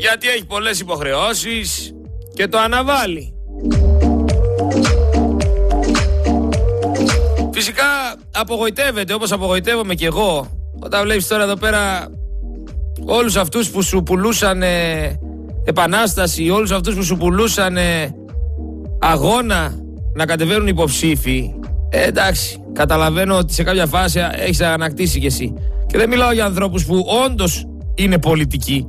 Γιατί έχει πολλές υποχρεώσεις και το αναβάλει. Φυσικά απογοητεύεται, όπως απογοητεύομαι και εγώ, όταν βλέπεις τώρα εδώ πέρα όλους αυτούς που σου πουλούσαν επανάσταση, όλους αυτούς που σου πουλούσαν αγώνα να κατεβαίνουν υποψήφοι. Εντάξει, καταλαβαίνω ότι σε κάποια φάση έχεις ανακτήσει κι εσύ. Και δεν μιλάω για ανθρώπους που όντως είναι πολιτικοί.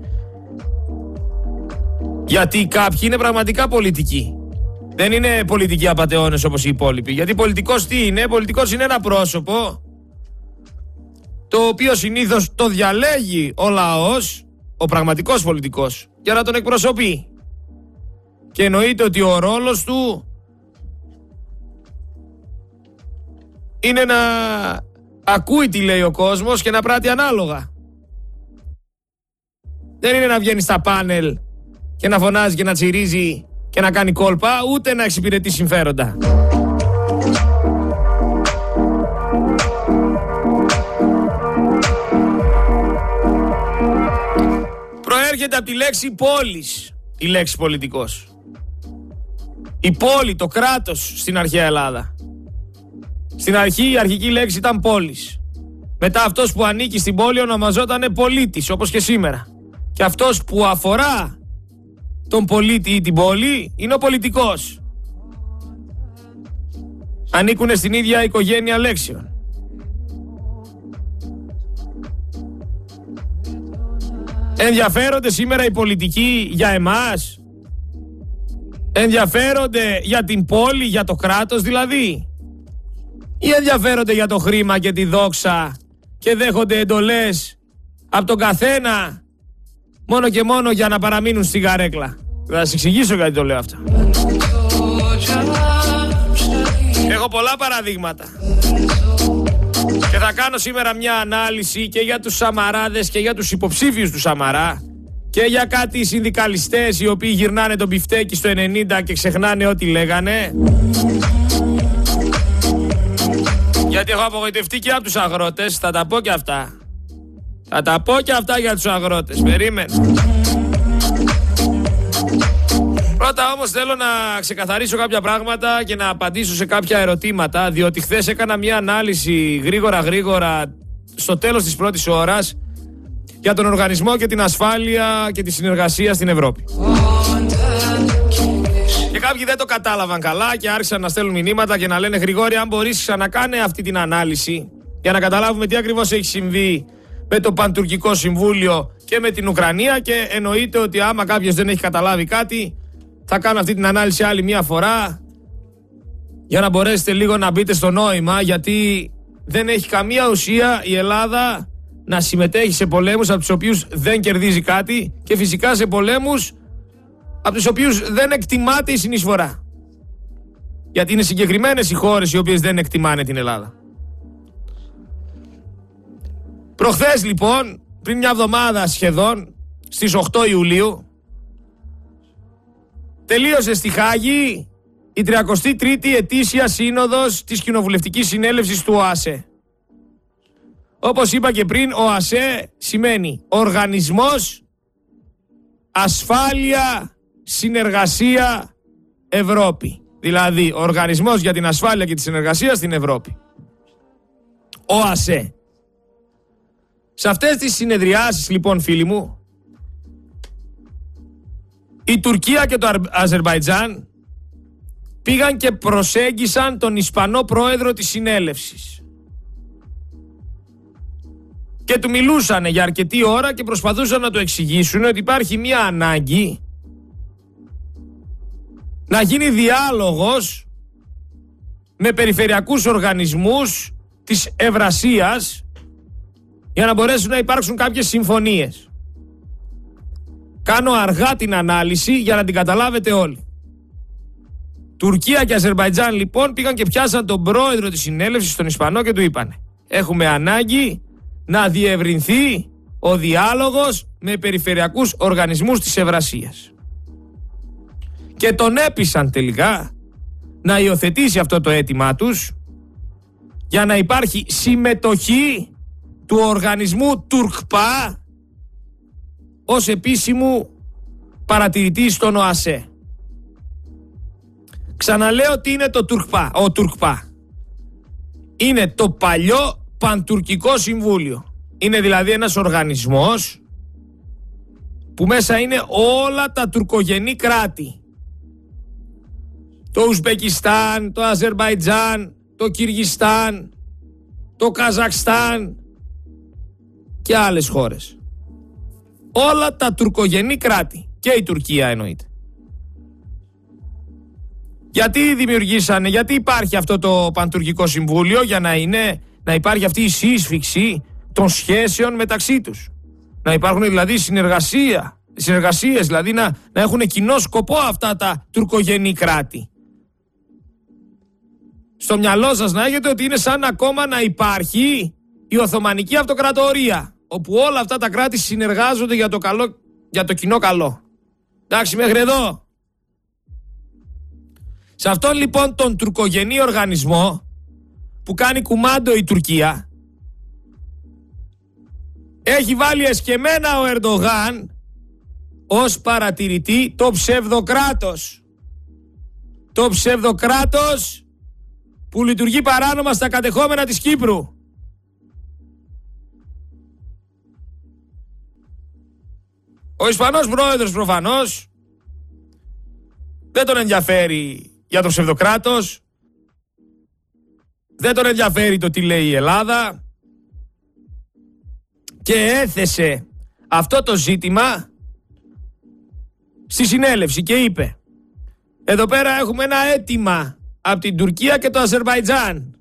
Γιατί κάποιοι είναι πραγματικά πολιτικοί. Δεν είναι πολιτικοί απατεώνες όπως οι υπόλοιποι. Γιατί πολιτικός τι είναι? Πολιτικός είναι ένα πρόσωπο το οποίο συνήθως το διαλέγει ο λαός, ο πραγματικός πολιτικός, για να τον εκπροσωπεί. Και εννοείται ότι ο ρόλος του είναι να ακούει τι λέει ο κόσμος και να πράττει ανάλογα. Δεν είναι να βγαίνει στα πάνελ και να φωνάζει και να τσιρίζει και να κάνει κόλπα, ούτε να εξυπηρετεί συμφέροντα. Προέρχεται από τη λέξη πόλης η λέξη πολιτικός. Η πόλη, το κράτος στην αρχαία Ελλάδα. Στην αρχή η αρχική λέξη ήταν πόλης. Μετά αυτός που ανήκει στην πόλη ονομαζόταν πολίτης, όπως και σήμερα. Και αυτός που αφορά τον πολίτη ή την πόλη είναι ο πολιτικός. Ανήκουνε στην ίδια οικογένεια λέξεων. Ενδιαφέρονται σήμερα οι πολιτικοί για εμάς? Ενδιαφέρονται για την πόλη, για το κράτος δηλαδή? Ή ενδιαφέρονται για το χρήμα και τη δόξα και δέχονται εντολές από τον καθένα μόνο και μόνο για να παραμείνουν στη γαρέκλα? Θα σας εξηγήσω γιατί το λέω αυτό. Έχω πολλά παραδείγματα. Και θα κάνω σήμερα μια ανάλυση και για τους Σαμαράδες και για τους υποψήφιους του Σαμαρά και για κάτι συνδικαλιστές οι οποίοι γυρνάνε τον πιφτέκι στο 90 και ξεχνάνε ό,τι λέγανε. Γιατί έχω απογοητευτεί και από τους αγρότες, θα τα πω και αυτά. Θα τα πω και αυτά για τους αγρότες, περίμενε. Πρώτα όμως θέλω να ξεκαθαρίσω κάποια πράγματα και να απαντήσω σε κάποια ερωτήματα, διότι χθες έκανα μια ανάλυση γρήγορα στο τέλος της πρώτης ώρας για τον οργανισμό και την ασφάλεια και τη συνεργασία στην Ευρώπη. Και κάποιοι δεν το κατάλαβαν καλά και άρχισαν να στέλνουν μηνύματα και να λένε Γρηγόρη, αν μπορείς ξανακάνε αυτή την ανάλυση για να καταλάβουμε τι ακριβώς έχει συμβεί με το Παντουρκικό Συμβούλιο και με την Ουκρανία, και εννοείται ότι άμα κάποιος δεν έχει καταλάβει κάτι θα κάνω αυτή την ανάλυση άλλη μια φορά για να μπορέσετε λίγο να μπείτε στο νόημα, γιατί δεν έχει καμία ουσία η Ελλάδα να συμμετέχει σε πολέμους από τους οποίους δεν κερδίζει κάτι και φυσικά σε πολέμους από τους οποίους δεν εκτιμάται η συνεισφορά. Γιατί είναι συγκεκριμένες οι χώρες οι οποίες δεν εκτιμάνε την Ελλάδα. Προχθές λοιπόν, πριν μια εβδομάδα σχεδόν, στις 8 Ιουλίου, τελείωσε στη Χάγη η 33η ετήσια σύνοδος της Κοινοβουλευτικής Συνέλευσης του ΟΑΣΕ. Όπως είπα και πριν, ο ΟΑΣΕ σημαίνει Οργανισμός Ασφάλεια Συνεργασία Ευρώπη. Δηλαδή, Οργανισμός για την Ασφάλεια και τη Συνεργασία στην Ευρώπη. ΟΑΣΕ. Σε αυτές τις συνεδριάσεις λοιπόν, φίλοι μου, η Τουρκία και το Αζερμπαϊτζάν πήγαν και προσέγγισαν τον Ισπανό πρόεδρο της συνέλευσης. Και του μιλούσαν για αρκετή ώρα και προσπαθούσαν να του εξηγήσουν ότι υπάρχει μια ανάγκη να γίνει διάλογος με περιφερειακούς οργανισμούς της Ευρασίας για να μπορέσουν να υπάρξουν κάποιες συμφωνίες. Κάνω αργά την ανάλυση για να την καταλάβετε όλοι. Τουρκία και Αζερμπαϊτζάν λοιπόν πήγαν και πιάσαν τον πρόεδρο της συνέλευσης, τον Ισπανό, και του είπανε έχουμε ανάγκη να διευρυνθεί ο διάλογος με περιφερειακούς οργανισμούς της Ευρασίας. Και τον έπεισαν τελικά να υιοθετήσει αυτό το αίτημά τους για να υπάρχει συμμετοχή του οργανισμού Τουρκπά ως επίσημου παρατηρητή στον ΟΑΣΕ. Ξαναλέω τι είναι το Τουρκπά. Είναι το παλιό Παντουρκικό Συμβούλιο. Είναι δηλαδή ένας οργανισμός που μέσα είναι όλα τα τουρκογενή κράτη. Το Ουσμπεκιστάν, το Αζερμπαϊτζάν, το Κυργιστάν, το Καζακστάν και άλλες χώρες. Όλα τα τουρκογενή κράτη και η Τουρκία εννοείται. Γιατί δημιουργήσανε, γιατί υπάρχει αυτό το Παντουρκικό Συμβούλιο? Για να υπάρχει αυτή η σύσφιξη των σχέσεων μεταξύ τους. Να υπάρχουν δηλαδή συνεργασίες, δηλαδή να έχουν κοινό σκοπό αυτά τα τουρκογενή κράτη. Στο μυαλό σας να έχετε ότι είναι σαν ακόμα να υπάρχει η Οθωμανική Αυτοκρατορία, όπου όλα αυτά τα κράτη συνεργάζονται για το κοινό καλό. Εντάξει μέχρι εδώ? Σε αυτόν λοιπόν τον τουρκογενή οργανισμό που κάνει κουμάντο η Τουρκία, έχει βάλει εσκεμμένα ο Ερντογάν ως παρατηρητή το ψευδοκράτος. Το ψευδοκράτος που λειτουργεί παράνομα στα κατεχόμενα της Κύπρου. Ο Ισπανός πρόεδρος προφανώς δεν τον ενδιαφέρει για το ψευδοκράτος, δεν τον ενδιαφέρει το τι λέει η Ελλάδα και έθεσε αυτό το ζήτημα στη συνέλευση και είπε: εδώ πέρα έχουμε ένα αίτημα από την Τουρκία και το Αζερμπαϊτζάν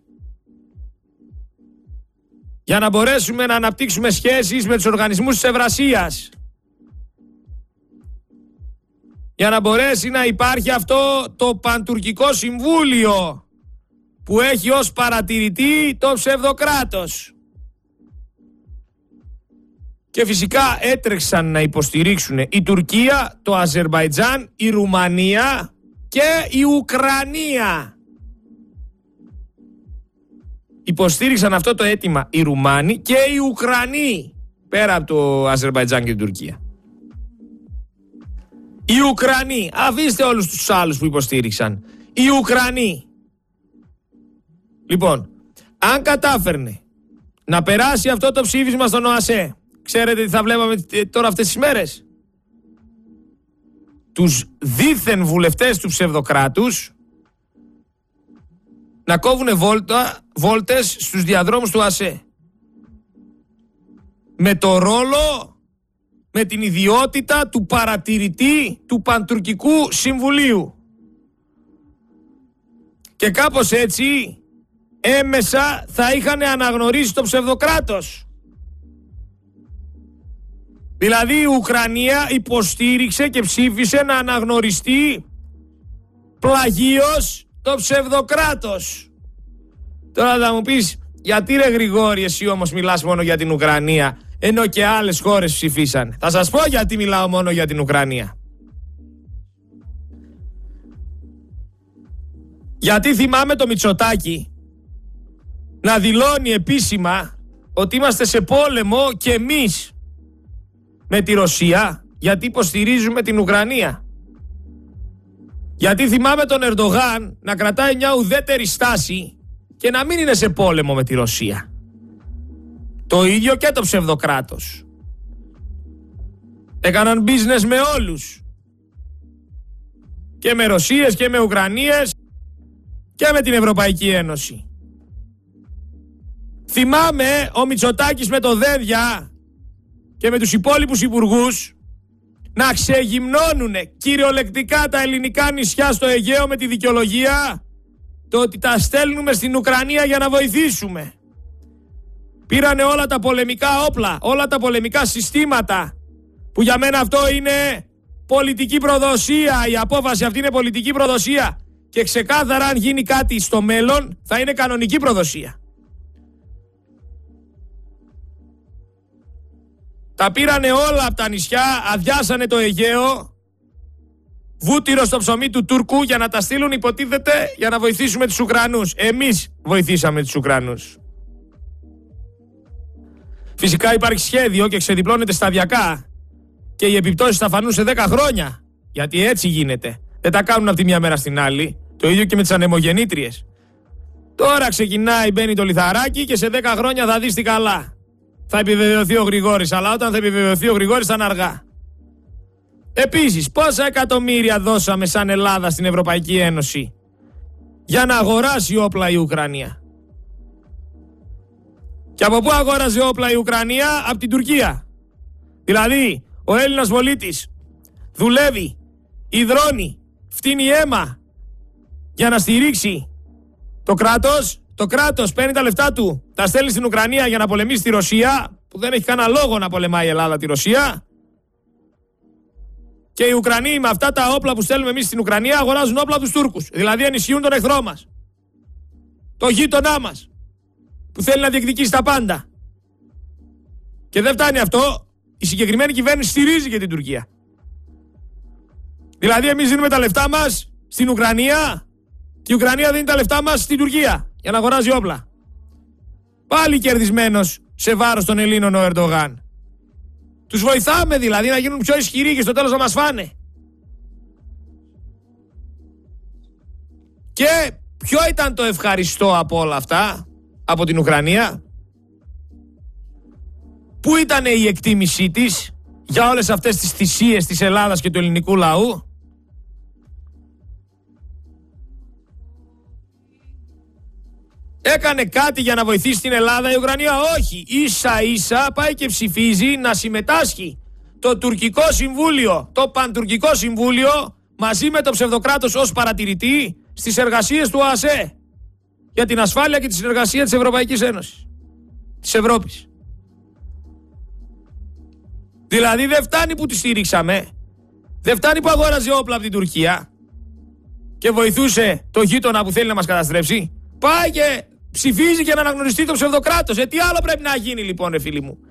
για να μπορέσουμε να αναπτύξουμε σχέσεις με τους οργανισμούς της Ευρασίας, για να μπορέσει να υπάρχει αυτό το Παντουρκικό Συμβούλιο που έχει ως παρατηρητή το ψευδοκράτος. Και φυσικά έτρεξαν να υποστηρίξουν η Τουρκία, το Αζερμπαϊτζάν, η Ρουμανία και η Ουκρανία. Υποστήριξαν αυτό το αίτημα οι Ρουμάνοι και οι Ουκρανοί, πέρα από το Αζερμπαϊτζάν και την Τουρκία. Οι Ουκρανοί, αφήστε όλους τους άλλους που υποστήριξαν. Οι Ουκρανοί. Λοιπόν, αν κατάφερνε να περάσει αυτό το ψήφισμα στον ΟΑΣΕ, ξέρετε τι θα βλέπαμε τώρα αυτές τις μέρες? Τους δίθεν βουλευτές του ψευδοκράτους να κόβουνε βόλτες στους διαδρόμους του ΟΑΣΕ. Με το ρόλο, με την ιδιότητα του παρατηρητή του Παντουρκικού Συμβουλίου. Και κάπως έτσι έμεσα θα είχαν αναγνωρίσει το ψευδοκράτος. Δηλαδή η Ουκρανία υποστήριξε και ψήφισε να αναγνωριστεί πλαγίως το ψευδοκράτος. Τώρα θα μου πεις, γιατί ρε Γρηγόρη εσύ όμως μιλάς μόνο για την Ουκρανία ενώ και άλλες χώρες ψηφίσαν? Θα σας πω γιατί μιλάω μόνο για την Ουκρανία. Γιατί θυμάμαι το Μητσοτάκη να δηλώνει επίσημα ότι είμαστε σε πόλεμο και εμείς με τη Ρωσία, γιατί υποστηρίζουμε την Ουκρανία. Γιατί θυμάμαι τον Ερντογάν να κρατάει μια ουδέτερη στάση και να μην είναι σε πόλεμο με τη Ρωσία. Το ίδιο και το ψευδοκράτος. Έκαναν business με όλους. Και με Ρωσίες και με Ουκρανίες και με την Ευρωπαϊκή Ένωση. Θυμάμαι ο Μητσοτάκης με το Δένδια και με τους υπόλοιπους υπουργούς να ξεγυμνώνουνε κυριολεκτικά τα ελληνικά νησιά στο Αιγαίο με τη δικαιολογία το ότι τα στέλνουμε στην Ουκρανία για να βοηθήσουμε. Πήρανε όλα τα πολεμικά όπλα, όλα τα πολεμικά συστήματα, που για μένα αυτό είναι πολιτική προδοσία. Η απόφαση αυτή είναι πολιτική προδοσία και ξεκάθαρα αν γίνει κάτι στο μέλλον θα είναι κανονική προδοσία. Τα πήρανε όλα από τα νησιά, αδειάσανε το Αιγαίο, βούτυρο στο ψωμί του Τούρκου για να τα στείλουν, υποτίθεται, για να βοηθήσουμε τους Ουκρανούς. Εμείς βοηθήσαμε τους Ουκρανούς. Φυσικά υπάρχει σχέδιο και ξεδιπλώνεται σταδιακά και οι επιπτώσεις θα φανούν σε 10 χρόνια. Γιατί έτσι γίνεται. Δεν τα κάνουν από τη μια μέρα στην άλλη. Το ίδιο και με τις ανεμογεννήτριες. Τώρα ξεκινάει, μπαίνει το λιθαράκι και σε 10 χρόνια θα δεις τι καλά. Θα επιβεβαιωθεί ο Γρηγόρης, αλλά όταν θα επιβεβαιωθεί ο Γρηγόρης θα είναι αργά. Επίσης, πόσα εκατομμύρια δώσαμε σαν Ελλάδα στην Ευρωπαϊκή Ένωση για να αγοράσει όπλα η Ουκρανία? Και από πού αγόραζε όπλα η Ουκρανία? Από την Τουρκία. Δηλαδή, ο Έλληνας πολίτης δουλεύει, υδρώνει, φτύνει αίμα για να στηρίξει το κράτος. Το κράτος παίρνει τα λεφτά του, τα στέλνει στην Ουκρανία για να πολεμήσει τη Ρωσία, που δεν έχει κανένα λόγο να πολεμάει η Ελλάδα τη Ρωσία. Και οι Ουκρανοί με αυτά τα όπλα που στέλνουμε εμείς στην Ουκρανία αγοράζουν όπλα από τους Τούρκους. Δηλαδή ενισχύουν τον εχθρό μας, το γείτονά μας, που θέλει να διεκδικήσει τα πάντα. Και δεν φτάνει αυτό, η συγκεκριμένη κυβέρνηση στηρίζει και την Τουρκία. Δηλαδή εμείς δίνουμε τα λεφτά μας στην Ουκρανία και η Ουκρανία δίνει τα λεφτά μας στην Τουρκία για να αγοράζει όπλα. Πάλι κερδισμένος σε βάρος των Ελλήνων ο Ερντογάν. Τους βοηθάμε δηλαδή να γίνουν πιο ισχυροί και στο τέλος να μας φάνε. Και ποιο ήταν το ευχαριστώ από όλα αυτά, από την Ουκρανία? Πού ήταν η εκτίμησή της για όλες αυτές τις θυσίες της Ελλάδας και του ελληνικού λαού? Έκανε κάτι για να βοηθήσει την Ελλάδα η Ουκρανία? Όχι. Ίσα ίσα πάει και ψηφίζει να συμμετάσχει το τουρκικό συμβούλιο, το παντουρκικό συμβούλιο, μαζί με το ψευδοκράτος ως παρατηρητή στις εργασίες του ΟΑΣΕ για την ασφάλεια και τη συνεργασία της Ευρωπαϊκής Ένωσης, της Ευρώπης. Δηλαδή δεν φτάνει που τη στήριξαμε, δεν φτάνει που αγόραζε όπλα από την Τουρκία και βοηθούσε το γείτονα που θέλει να μας καταστρέψει, πάει και ψηφίζει για να αναγνωριστεί το ψευδοκράτος. Τι άλλο πρέπει να γίνει λοιπόν, ρε φίλοι μου?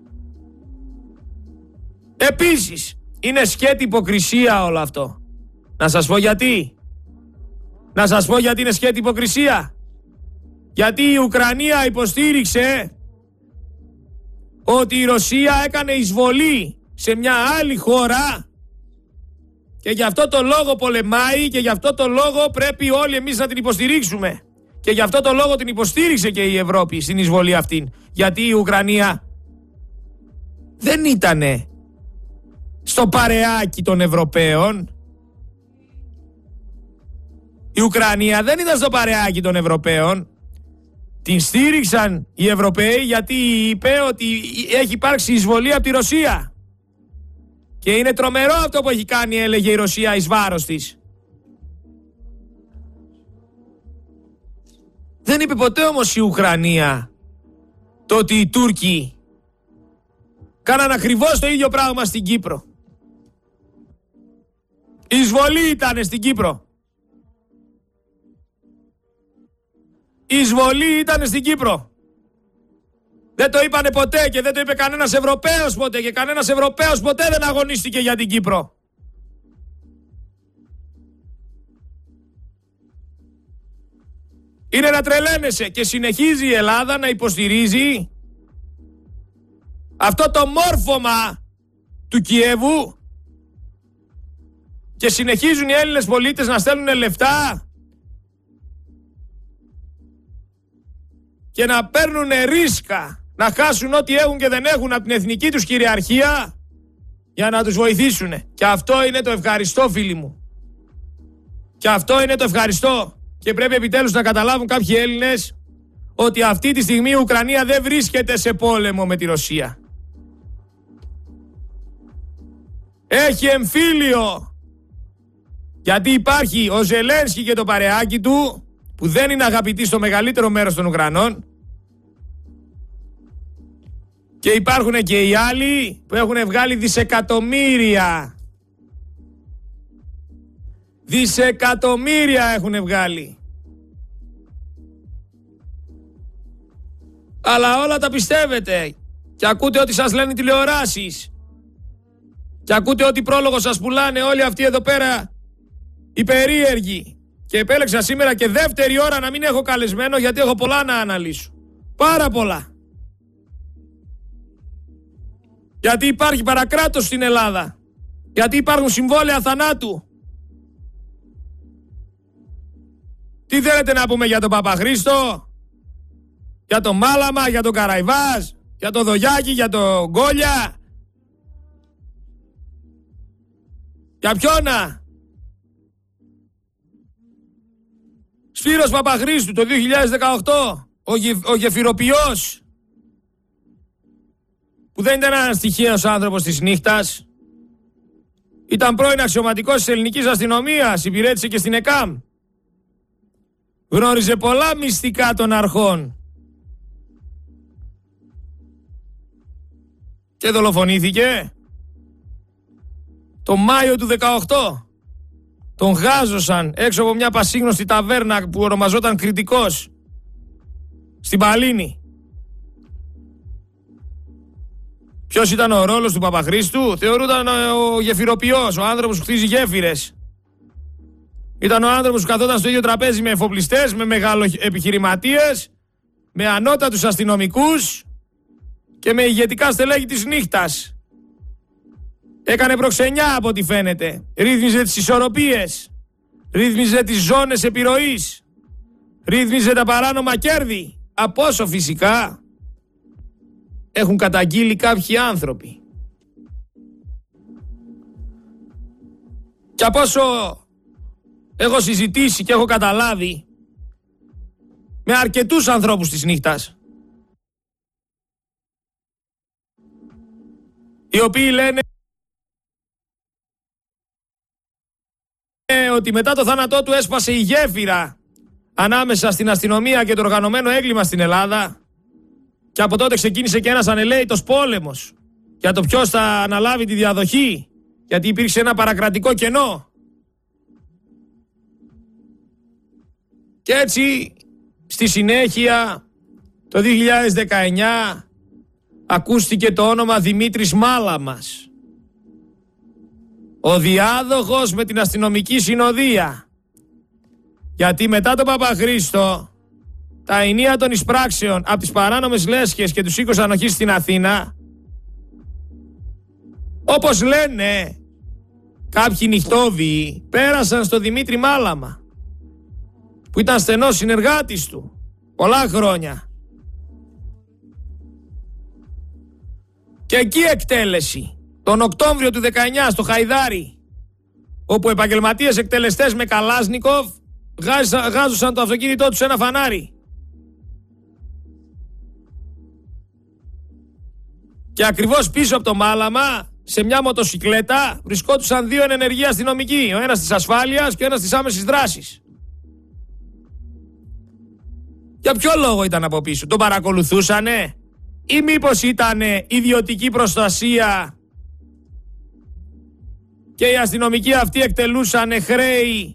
Επίσης, είναι σκέτη υποκρισία όλο αυτό. Να σας πω γιατί. Να σας πω γιατί είναι σκέτη υποκρισία. Γιατί η Ουκρανία υποστήριξε ότι η Ρωσία έκανε εισβολή σε μια άλλη χώρα και γι' αυτό το λόγο πολεμάει και γι' αυτό το λόγο πρέπει όλοι εμείς να την υποστηρίξουμε. Και γι' αυτό το λόγο την υποστήριξε και η Ευρώπη στην εισβολή αυτήν. Γιατί η Ουκρανία δεν ήτανε στο παρεάκι των Ευρωπαίων. Η Ουκρανία δεν ήταν στο παρεάκι των Ευρωπαίων. Την στήριξαν οι Ευρωπαίοι γιατί είπε ότι έχει υπάρξει εισβολή από τη Ρωσία. Και είναι τρομερό αυτό που έχει κάνει, έλεγε η Ρωσία, εις βάρος της. Δεν είπε ποτέ όμως η Ουκρανία το ότι οι Τούρκοι κάναν ακριβώς το ίδιο πράγμα στην Κύπρο. Η εισβολή ήταν στην Κύπρο. Η εισβολή ήταν στην Κύπρο. Δεν το είπανε ποτέ και δεν το είπε κανένας Ευρωπαίος ποτέ και κανένας Ευρωπαίος ποτέ δεν αγωνίστηκε για την Κύπρο. Είναι να τρελαίνεσαι και συνεχίζει η Ελλάδα να υποστηρίζει αυτό το μόρφωμα του Κιέβου και συνεχίζουν οι Έλληνες πολίτες να στέλνουν λεφτά και να παίρνουν ρίσκα να χάσουν ό,τι έχουν και δεν έχουν από την εθνική τους κυριαρχία για να τους βοηθήσουν. Και αυτό είναι το ευχαριστώ, φίλοι μου. Και αυτό είναι το ευχαριστώ. Και πρέπει επιτέλους να καταλάβουν κάποιοι Έλληνες ότι αυτή τη στιγμή η Ουκρανία δεν βρίσκεται σε πόλεμο με τη Ρωσία. Έχει εμφύλιο. Γιατί υπάρχει ο Ζελένσκι και το παρεάκι του, που δεν είναι αγαπητοί στο μεγαλύτερο μέρος των Ουκρανών. Και υπάρχουν και οι άλλοι που έχουν βγάλει δισεκατομμύρια. Δισεκατομμύρια έχουν βγάλει. Αλλά όλα τα πιστεύετε. Και ακούτε ότι σας λένε τηλεοράσεις. Και ακούτε ότι πρόλογο σας πουλάνε όλοι αυτοί εδώ πέρα οι περίεργοι. Και επέλεξα σήμερα και δεύτερη ώρα να μην έχω καλεσμένο γιατί έχω πολλά να αναλύσω. Πάρα πολλά. Γιατί υπάρχει παρακράτος στην Ελλάδα. Γιατί υπάρχουν συμβόλαια θανάτου. Τι θέλετε να πούμε για τον Παπαχρήστο, για τον Μάλαμα, για τον Καραϊβάς, για τον Δογιάκη, για τον Γκόλια? Για ποιόνα? Σπύρος Παπαχρήστου το 2018, ο γεφυροποιός, που δεν ήταν ένας τυχαίος άνθρωπος της νύχτας. Ήταν πρώην αξιωματικός της ελληνικής αστυνομίας, υπηρέτησε και στην ΕΚΑΜ. Γνώριζε πολλά μυστικά των αρχών. Και δολοφονήθηκε το Μάιο του 18. Τον γάζωσαν έξω από μια πασίγνωστη ταβέρνα που ονομαζόταν Κριτικός, στην Παλίνη. Ποιος ήταν ο ρόλος του Παπαχρήστου? Θεωρούταν ο γεφυροποιός, ο άνθρωπος που χτίζει γέφυρες. Ήταν ο άνθρωπος που καθόταν στο ίδιο τραπέζι με εφοπλιστές, με μεγαλοεπιχειρηματίες, με ανώτατους αστυνομικούς και με ηγετικά στελέχη της νύχτας. Έκανε προξενιά από ό,τι φαίνεται. Ρύθμιζε τις ισορροπίες. Ρύθμιζε τις ζώνες επιρροής. Ρύθμιζε τα παράνομα κέρδη. Από όσο φυσικά έχουν καταγγείλει κάποιοι άνθρωποι. Και από όσο έχω συζητήσει και έχω καταλάβει με αρκετούς ανθρώπους της νύχτας, οι οποίοι λένε ότι μετά το θάνατό του έσπασε η γέφυρα ανάμεσα στην αστυνομία και το οργανωμένο έγκλημα στην Ελλάδα, και από τότε ξεκίνησε και ένας ανελαίητος πόλεμος για το ποιος θα αναλάβει τη διαδοχή, γιατί υπήρξε ένα παρακρατικό κενό. Και έτσι στη συνέχεια το 2019 ακούστηκε το όνομα Δημήτρης Μάλαμας, ο διάδοχος με την αστυνομική συνοδεία. Γιατί μετά τον Παπαχρήστο, τα ενία των εισπράξεων από τις παράνομες λέσχες και τους οίκους ανοχής στην Αθήνα, όπως λένε κάποιοι νυχτόβιοι, πέρασαν στο Δημήτρη Μάλαμα, που ήταν στενός συνεργάτης του πολλά χρόνια. Και εκεί εκτέλεση τον Οκτώβριο του 19 στο Χαϊδάρι, όπου επαγγελματίες εκτελεστές με Καλάσνικοφ γάζουσαν το αυτοκίνητό τους σε ένα φανάρι. Και ακριβώς πίσω από το Μάλαμα, σε μια μοτοσικλέτα, βρισκόντουσαν δύο ενεργοί αστυνομικοί, ο ένας της ασφάλειας και ο ένας της άμεσης δράσης. Για ποιο λόγο ήταν από πίσω? Τον παρακολουθούσανε ή μήπως ήταν ιδιωτική προστασία και οι αστυνομικοί αυτοί εκτελούσαν χρέη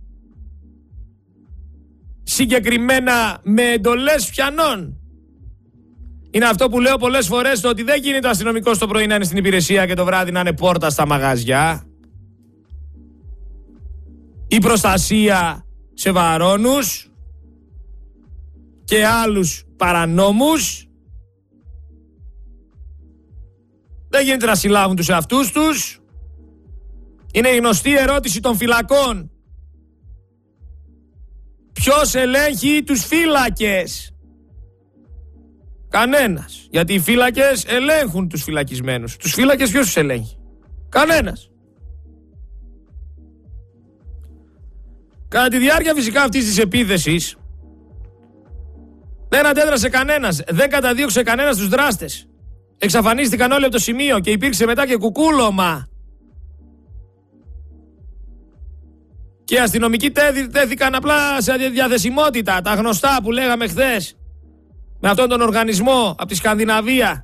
συγκεκριμένα με εντολές πιανών? Είναι αυτό που λέω πολλές φορές, το ότι δεν γίνεται ο αστυνομικός το πρωί να είναι στην υπηρεσία και το βράδυ να είναι πόρτα στα μαγαζιά. Η προστασία σε βαρώνους και άλλους παρανόμους δεν γίνεται να συλλάβουν τους εαυτούς τους. Είναι η γνωστή ερώτηση των φυλακών. Ποιος ελέγχει τους φύλακες? Κανένας. Γιατί οι φύλακες ελέγχουν τους φυλακισμένους. Τους φύλακες ποιος τους ελέγχει? Κανένας. Κατά τη διάρκεια φυσικά αυτής της επίθεσης δεν αντέδρασε κανένας, δεν καταδίωξε κανένας τους δράστες. Εξαφανίστηκαν όλοι από το σημείο και υπήρξε μετά και κουκούλωμα. Και οι αστυνομικοί τέθηκαν απλά σε διαθεσιμότητα, τα γνωστά που λέγαμε χθες, με αυτόν τον οργανισμό από τη Σκανδιναβία,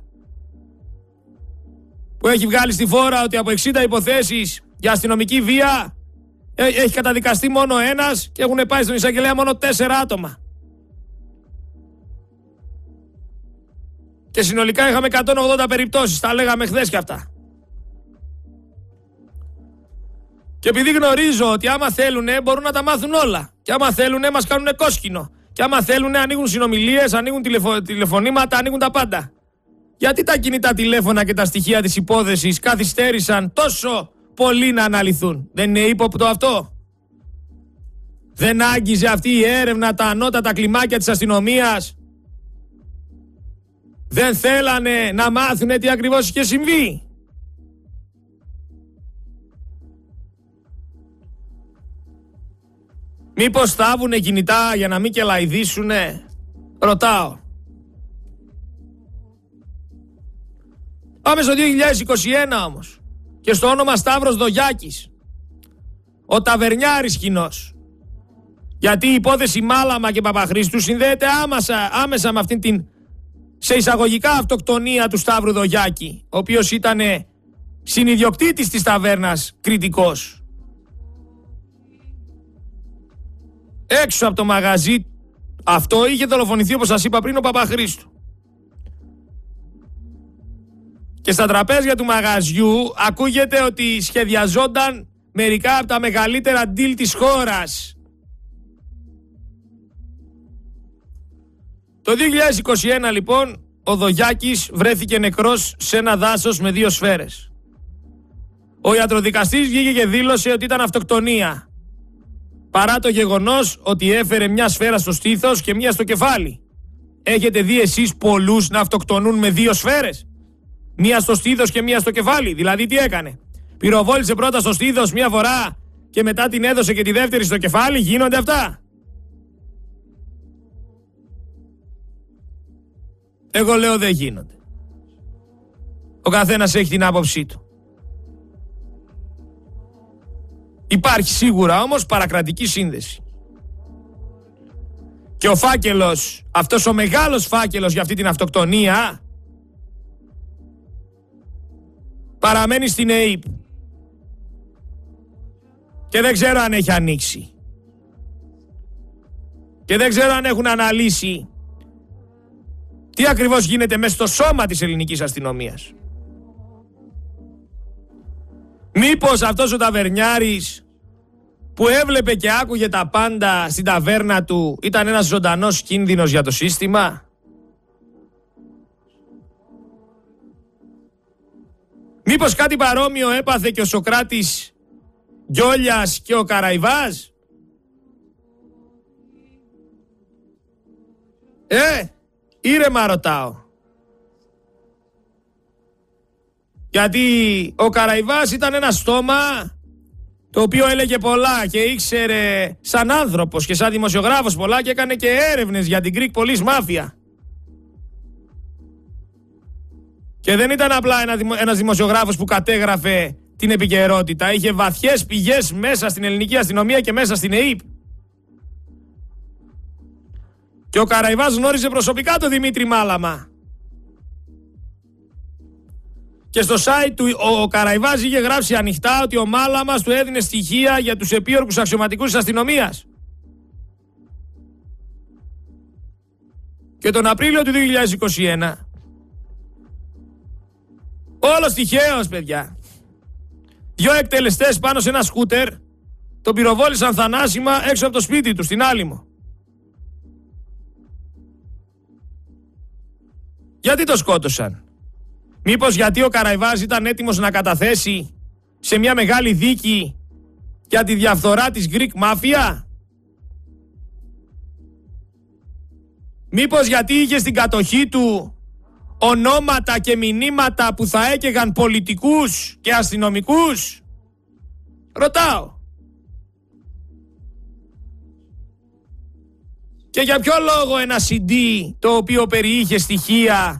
που έχει βγάλει στη φόρα ότι από 60 υποθέσεις για αστυνομική βία έχει καταδικαστεί μόνο ένας και έχουν πάει στον εισαγγελέα μόνο 4 άτομα. Και συνολικά είχαμε 180 περιπτώσεις, τα λέγαμε χθες και αυτά. Και επειδή γνωρίζω ότι άμα θέλουνε μπορούν να τα μάθουν όλα, και άμα θέλουνε μας κάνουνε κόσκινο, και άμα θέλουνε ανοίγουν συνομιλίες, ανοίγουν τηλεφωνήματα, ανοίγουν τα πάντα. Γιατί τα κινητά τηλέφωνα και τα στοιχεία της υπόθεσης καθυστέρησαν τόσο πολύ να αναλυθούν? Δεν είναι ύποπτο αυτό? Δεν άγγιζε αυτή η έρευνα τα ανώτατα κλιμάκια της αστυνομίας? Δεν θέλανε να μάθουν τι ακριβώς είχε συμβεί? Μήπως θάβουνε κινητά για να μην κελαηδήσουνε? Ρωτάω. Πάμε στο 2021 όμως. Και στο όνομα Σταύρος Δογιάκης. Ο ταβερνιάρης κοινός. Γιατί η υπόθεση Μάλαμα και Παπαχρήστου συνδέεται άμεσα με αυτήν την σε εισαγωγικά αυτοκτονία του Σταύρου Δογιάκη, ο οποίος ήταν συνιδιοκτήτης της ταβέρνας Κρητικός. Έξω από το μαγαζί αυτό είχε δολοφονηθεί, όπως σας είπα πριν, ο Παπαχρήστου. Και στα τραπέζια του μαγαζιού ακούγεται ότι σχεδιαζόταν μερικά από τα μεγαλύτερα deal της χώρας. Το 2021 λοιπόν ο Δογιάκης βρέθηκε νεκρός σε ένα δάσος με 2 σφαίρες. Ο ιατροδικαστής βγήκε και δήλωσε ότι ήταν αυτοκτονία, παρά το γεγονός ότι έφερε μια σφαίρα στο στήθος και μια στο κεφάλι. Έχετε δει εσείς πολλούς να αυτοκτονούν με 2 σφαίρες? Μία στο στήθος και μία στο κεφάλι? Δηλαδή τι έκανε? Πυροβόλησε πρώτα στο στήθος μία φορά και μετά την έδωσε και τη δεύτερη στο κεφάλι? Γίνονται αυτά? Εγώ λέω δεν γίνονται. Ο καθένας έχει την άποψή του. Υπάρχει σίγουρα όμως παρακρατική σύνδεση. Και ο φάκελος, αυτός ο μεγάλος φάκελος για αυτή την αυτοκτονία, παραμένει στην ΕΕΠ. Και δεν ξέρω αν έχει ανοίξει. Και δεν ξέρω αν έχουν αναλύσει τι ακριβώς γίνεται μέσα στο σώμα της ελληνικής αστυνομίας. Μήπως αυτός ο ταβερνιάρης που έβλεπε και άκουγε τα πάντα στην ταβέρνα του ήταν ένας ζωντανός κίνδυνος για το σύστημα? Μήπως κάτι παρόμοιο έπαθε και ο Σωκράτης Γκιόλιας και ο Καραϊβάζ? Ήρεμα ρωτάω. Γιατί ο Καραϊβάς ήταν ένα στόμα το οποίο έλεγε πολλά και ήξερε σαν άνθρωπος και σαν δημοσιογράφος πολλά και έκανε και έρευνες για την Greek Police Mafia. Και δεν ήταν απλά ένας δημοσιογράφος που κατέγραφε την επικαιρότητα. Είχε βαθιές πηγές μέσα στην ελληνική αστυνομία και μέσα στην ΕΕΠ. Και ο Καραϊβάς γνώριζε προσωπικά τον Δημήτρη Μάλαμα. Και στο site του ο Καραϊβάς είχε γράψει ανοιχτά ότι ο Μάλαμας του έδινε στοιχεία για τους επίορκους αξιωματικούς της αστυνομίας. Και τον Απρίλιο του 2021, όλος τυχαίος παιδιά, 2 εκτελεστές πάνω σε ένα σκούτερ τον πυροβόλησαν θανάσιμα έξω από το σπίτι του στην Άλυμο. Γιατί το σκότωσαν? Μήπως γιατί ο Καραϊβάς ήταν έτοιμος να καταθέσει σε μια μεγάλη δίκη για τη διαφθορά της Greek Mafia? Μήπως γιατί είχε στην κατοχή του ονόματα και μηνύματα που θα έκαιγαν πολιτικούς και αστυνομικούς? Ρωτάω. Και για ποιο λόγο ένα CD το οποίο περιείχε στοιχεία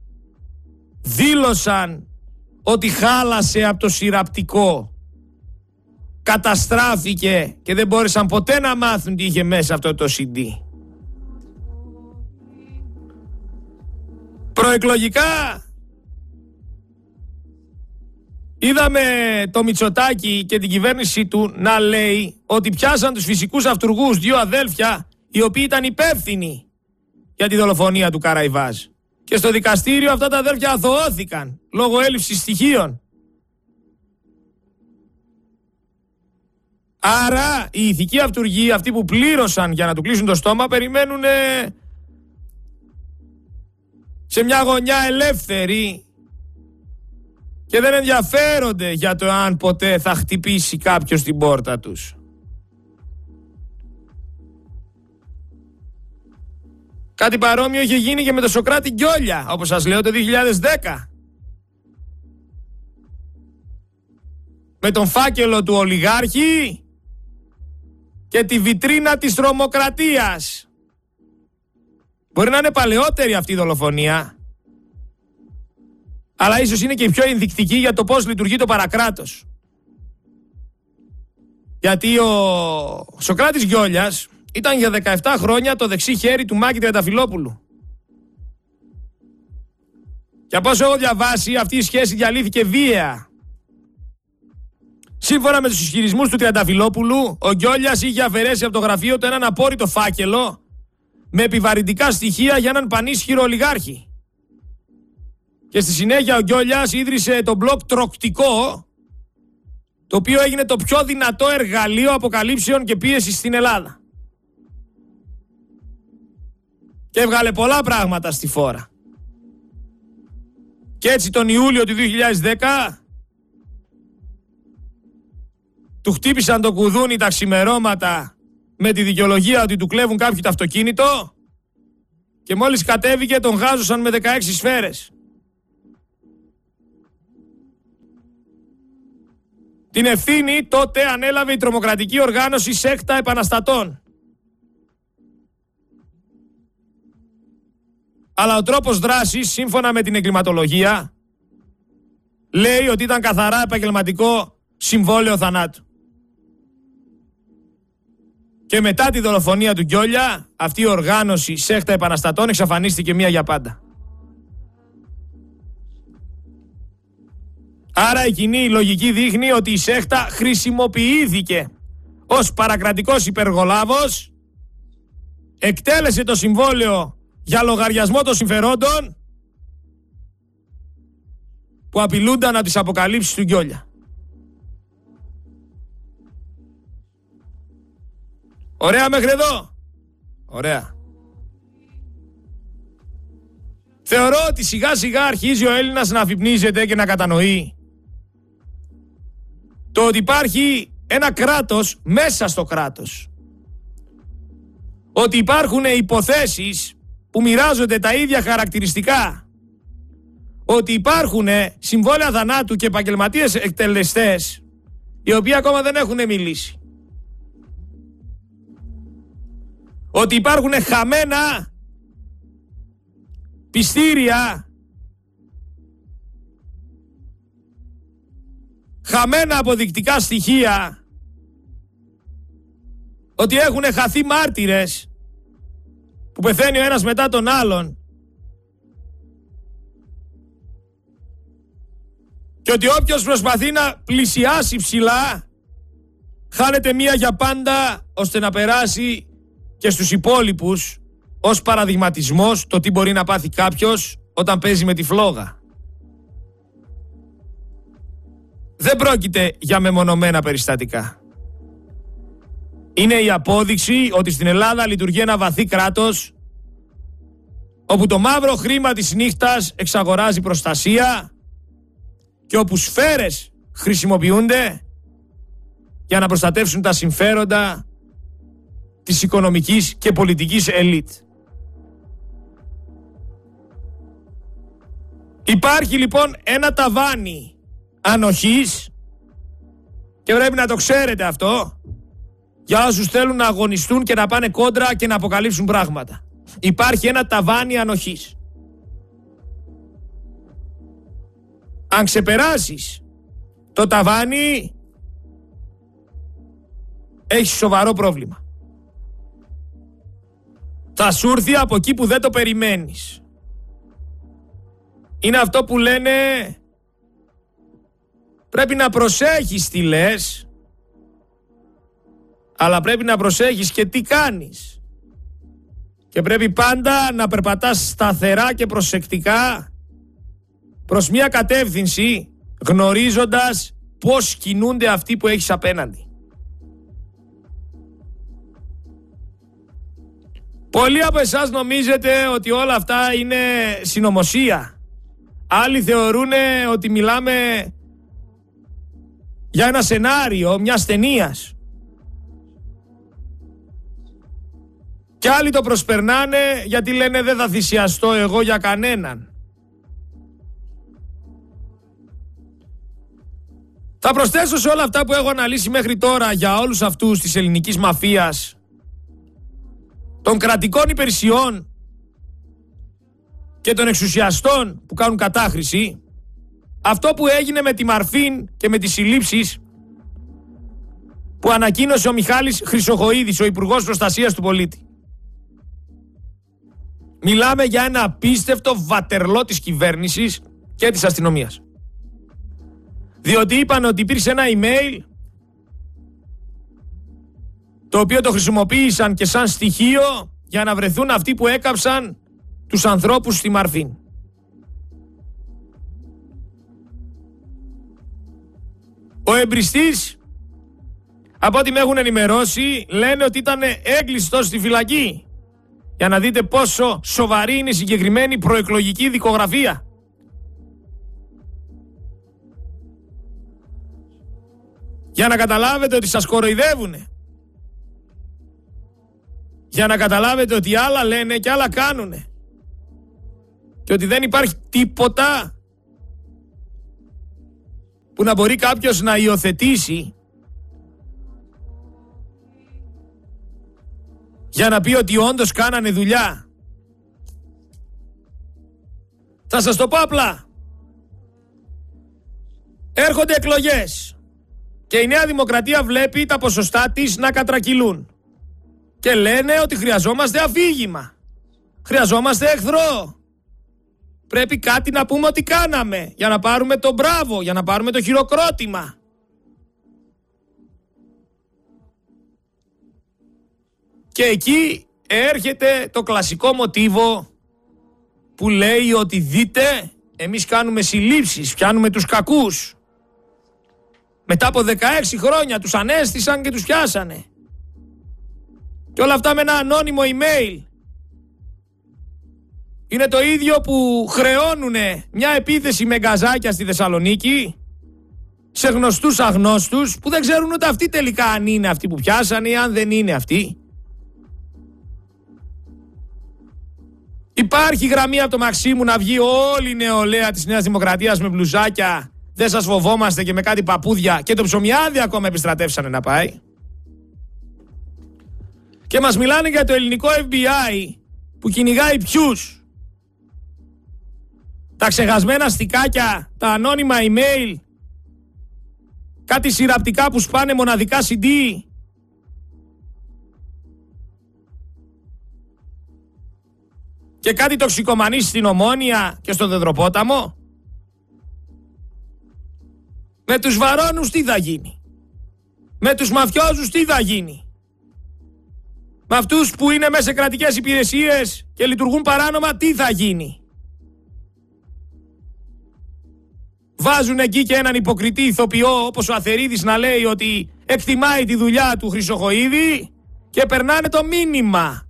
δήλωσαν ότι χάλασε από το συρραπτικό, καταστράφηκε και δεν μπόρεσαν ποτέ να μάθουν τι είχε μέσα αυτό το CD? Προεκλογικά είδαμε το Μητσοτάκη και την κυβέρνηση του να λέει ότι πιάσαν τους φυσικούς αυτουργούς, 2 αδέλφια οι οποίοι ήταν υπεύθυνοι για τη δολοφονία του Καραϊβάζ. Και στο δικαστήριο αυτά τα αδέρφια αθωώθηκαν λόγω έλλειψης στοιχείων. Άρα οι ηθικοί αυτουργοί, αυτοί που πλήρωσαν για να του κλείσουν το στόμα, περιμένουν σε μια γωνιά ελεύθερη και δεν ενδιαφέρονται για το αν ποτέ θα χτυπήσει κάποιος την πόρτα τους. Κάτι παρόμοιο είχε γίνει και με τον Σωκράτη Γκιόλια, όπως σας λέω, το 2010. Με τον φάκελο του ολιγάρχη και τη βιτρίνα της τρομοκρατίας. Μπορεί να είναι παλαιότερη αυτή η δολοφονία, αλλά ίσως είναι και η πιο ενδεικτική για το πώς λειτουργεί το παρακράτος. Γιατί ο Σωκράτης Γκιόλιας ήταν για 17 χρόνια το δεξί χέρι του Μάκη Τριανταφυλόπουλου. Και από όσο έχω διαβάσει, αυτή η σχέση διαλύθηκε βία. Σύμφωνα με τους ισχυρισμούς του Τριανταφυλόπουλου, ο Γκιόλιας είχε αφαιρέσει από το γραφείο του έναν απόρριτο φάκελο με επιβαρυντικά στοιχεία για έναν πανίσχυρο ολιγάρχη. Και στη συνέχεια ο Γκιόλιας ίδρυσε το blog Τροκτικό, το οποίο έγινε το πιο δυνατό εργαλείο αποκαλύψεων και πίεσης στην Ελλάδα. Και έβγαλε πολλά πράγματα στη φόρα. Και έτσι τον Ιούλιο του 2010 του χτύπησαν το κουδούνι τα ξημερώματα με τη δικαιολογία ότι του κλέβουν κάποιοι το αυτοκίνητο και μόλις κατέβηκε τον γάζωσαν με 16 σφαίρες. Την ευθύνη τότε ανέλαβε η τρομοκρατική οργάνωση Σέκτα Επαναστατών. Αλλά ο τρόπος δράσης, σύμφωνα με την εγκληματολογία, λέει ότι ήταν καθαρά επαγγελματικό συμβόλαιο θανάτου. Και μετά τη δολοφονία του Γκιόλια, αυτή η οργάνωση Σέκτα Επαναστατών εξαφανίστηκε μία για πάντα. Άρα η κοινή λογική δείχνει ότι η Σέκτα χρησιμοποιήθηκε ως παρακρατικός υπεργολάβος, εκτέλεσε το συμβόλαιο για λογαριασμό των συμφερόντων που απειλούνταν από τις αποκαλύψεις του Γκιόλια. Ωραία μέχρι εδώ? Ωραία. Θεωρώ ότι σιγά σιγά αρχίζει ο Έλληνας να αφυπνίζεται και να κατανοεί το ότι υπάρχει ένα κράτος μέσα στο κράτος. Ότι υπάρχουν υποθέσεις που μοιράζονται τα ίδια χαρακτηριστικά. Ότι υπάρχουν συμβόλαια θανάτου και επαγγελματίες εκτελεστές οι οποίοι ακόμα δεν έχουν μιλήσει. Ότι υπάρχουν χαμένα πιστήρια, χαμένα αποδεικτικά στοιχεία, ότι έχουν χαθεί μάρτυρες που πεθαίνει ο ένας μετά τον άλλον και ότι όποιος προσπαθεί να πλησιάσει ψηλά χάνεται μία για πάντα, ώστε να περάσει και στους υπόλοιπους ως παραδειγματισμός το τι μπορεί να πάθει κάποιος όταν παίζει με τη φλόγα. Δεν πρόκειται για μεμονωμένα περιστατικά. Είναι η απόδειξη ότι στην Ελλάδα λειτουργεί ένα βαθύ κράτος όπου το μαύρο χρήμα της νύχτας εξαγοράζει προστασία και όπου σφαίρες χρησιμοποιούνται για να προστατεύσουν τα συμφέροντα της οικονομικής και πολιτικής ελίτ. Υπάρχει λοιπόν ένα ταβάνι ανοχής και πρέπει να το ξέρετε αυτό για όσους θέλουν να αγωνιστούν και να πάνε κόντρα και να αποκαλύψουν πράγματα. Υπάρχει ένα ταβάνι ανοχής. Αν ξεπεράσεις το ταβάνι, έχεις σοβαρό πρόβλημα. Θα σου έρθει από εκεί που δεν το περιμένεις. Είναι αυτό που λένε πρέπει να προσέχεις τι λες, αλλά πρέπει να προσέχεις και τι κάνεις. Και πρέπει πάντα να περπατάς σταθερά και προσεκτικά προς μια κατεύθυνση, γνωρίζοντας πώς κινούνται αυτοί που έχεις απέναντι. Πολλοί από εσάς νομίζετε ότι όλα αυτά είναι συνωμοσία. Άλλοι θεωρούν ότι μιλάμε για ένα σενάριο μιας ταινίας. Και άλλοι το προσπερνάνε γιατί λένε δεν θα θυσιαστώ εγώ για κανέναν. Θα προσθέσω σε όλα αυτά που έχω αναλύσει μέχρι τώρα για όλους αυτούς της ελληνικής μαφίας, των κρατικών υπηρεσιών και των εξουσιαστών που κάνουν κατάχρηση, αυτό που έγινε με τη Μαρφίν και με τις συλλήψεις που ανακοίνωσε ο Μιχάλης Χρυσοχοΐδης, ο Υπουργός Προστασίας του Πολίτη. Μιλάμε για ένα απίστευτο βατερλό της κυβέρνησης και της αστυνομίας. Διότι είπαν ότι υπήρξε ένα email το οποίο το χρησιμοποίησαν και σαν στοιχείο για να βρεθούν αυτοί που έκαψαν τους ανθρώπους στη Μαρφίν. Ο εμπριστής, από ό,τι με έχουν ενημερώσει, λένε ότι ήταν έγκλειστος στη φυλακή. Για να δείτε πόσο σοβαρή είναι η συγκεκριμένη προεκλογική δικογραφία. Για να καταλάβετε ότι σας κοροϊδεύουνε. Για να καταλάβετε ότι άλλα λένε και άλλα κάνουνε. Και ότι δεν υπάρχει τίποτα που να μπορεί κάποιος να υιοθετήσει για να πει ότι όντως κάνανε δουλειά. Θα σας το πω απλά. Έρχονται εκλογές και η Νέα Δημοκρατία βλέπει τα ποσοστά της να κατρακυλούν. Και λένε ότι χρειαζόμαστε αφήγημα. Χρειαζόμαστε εχθρό. Πρέπει κάτι να πούμε ότι κάναμε για να πάρουμε το μπράβο, για να πάρουμε το χειροκρότημα. Και εκεί έρχεται το κλασικό μοτίβο που λέει ότι δείτε, εμείς κάνουμε συλλήψεις, πιάνουμε τους κακούς. Μετά από 16 χρόνια τους ανέστησαν και τους πιάσανε. Και όλα αυτά με ένα ανώνυμο email. Είναι το ίδιο που χρεώνουνε μια επίθεση με γκαζάκια στη Θεσσαλονίκη σε γνωστούς αγνώστους που δεν ξέρουν ούτε αυτοί τελικά αν είναι αυτοί που πιάσανε ή αν δεν είναι αυτοί. Υπάρχει γραμμή από το Μαξίμου να βγει όλη η νεολαία της Νέας Δημοκρατίας με μπλουζάκια, δεν σας φοβόμαστε, και με κάτι παπούδια, και το ψωμιάδι ακόμα επιστρατεύσανε να πάει. Και μας μιλάνε για το ελληνικό FBI που κυνηγάει ποιους? Τα ξεχασμένα στικάκια, τα ανώνυμα email, κάτι συρραπτικά που σπάνε μοναδικά CD. Και κάτι τοξικομανείς στην Ομόνια και στον Δεδροπόταμο. Με τους βαρώνους τι θα γίνει? Με τους μαφιόζους τι θα γίνει? Με αυτούς που είναι μέσα σε κρατικές υπηρεσίες και λειτουργούν παράνομα τι θα γίνει? Βάζουν εκεί και έναν υποκριτή ηθοποιό όπως ο Αθερίδης να λέει ότι εκτιμάει τη δουλειά του Χρυσοχοΐδη και περνάνε το μήνυμα.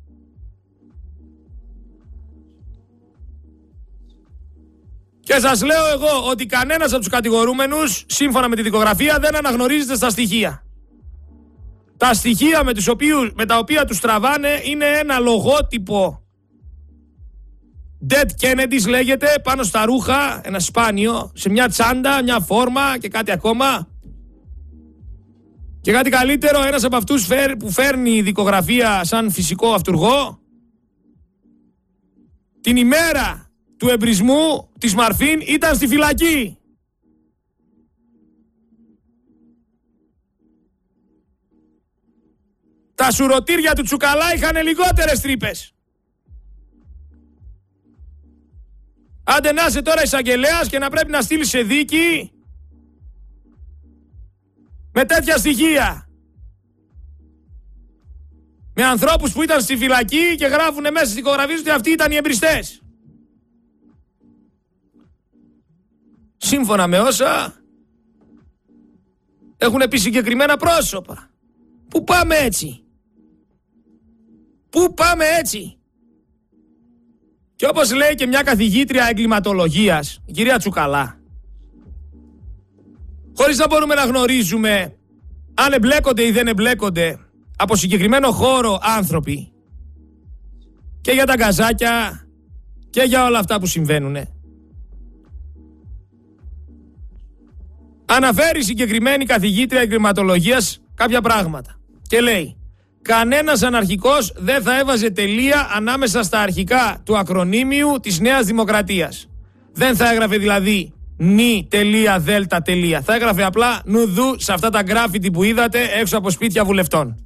Και σας λέω εγώ ότι κανένας από τους κατηγορούμενους, σύμφωνα με τη δικογραφία, δεν αναγνωρίζεται στα στοιχεία. Τα στοιχεία με τα οποία τους τραβάνε είναι ένα λογότυπο Dead Kennedys λέγεται, πάνω στα ρούχα, ένα σπάνιο, σε μια τσάντα, μια φόρμα και κάτι ακόμα. Και κάτι καλύτερο, ένας από αυτούς που φέρνει η δικογραφία σαν φυσικό αυτουργό, την ημέρα του εμπρισμού της Μαρφίν ήταν στη φυλακή. Τα σουρωτήρια του Τσουκαλά είχαν λιγότερες τρύπες. Άντε να είσαι τώρα εισαγγελέας και να πρέπει να στείλεις σε δίκη με τέτοια στοιχεία. Με ανθρώπους που ήταν στη φυλακή και γράφουν μέσα στις δικογραφίες ότι αυτοί ήταν οι εμπριστές. Σύμφωνα με όσα έχουν πει συγκεκριμένα πρόσωπα. Πού πάμε έτσι? Πού πάμε έτσι? Και όπως λέει και μια καθηγήτρια εγκληματολογίας, η κυρία Τσουκαλά, χωρίς να μπορούμε να γνωρίζουμε αν εμπλέκονται ή δεν εμπλέκονται από συγκεκριμένο χώρο άνθρωποι και για τα γκαζάκια και για όλα αυτά που συμβαίνουν, αναφέρει συγκεκριμένη καθηγήτρια εγκληματολογίας κάποια πράγματα και λέει: κανένας αναρχικός δεν θα έβαζε τελεία ανάμεσα στα αρχικά του ακρονίμιου της Νέας Δημοκρατίας. Δεν θα έγραφε δηλαδή νι τελεία δέλτα τελεία. Θα έγραφε απλά νουδού σε αυτά τα γκράφιτι που είδατε έξω από σπίτια βουλευτών.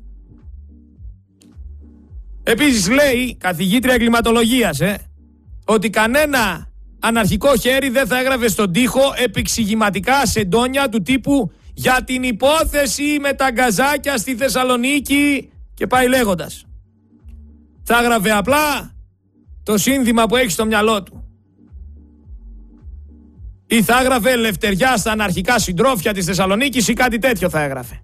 Επίσης λέει καθηγήτρια εγκληματολογίας ότι κανένα αναρχικό χέρι δεν θα έγραφε στον τοίχο επεξηγηματικά σεντόνια του τύπου για την υπόθεση με τα γκαζάκια στη Θεσσαλονίκη και πάει λέγοντας. Θα έγραφε απλά το σύνθημα που έχει στο μυαλό του. Ή θα έγραφε ελευθεριά στα αναρχικά συντρόφια της Θεσσαλονίκης ή κάτι τέτοιο θα έγραφε.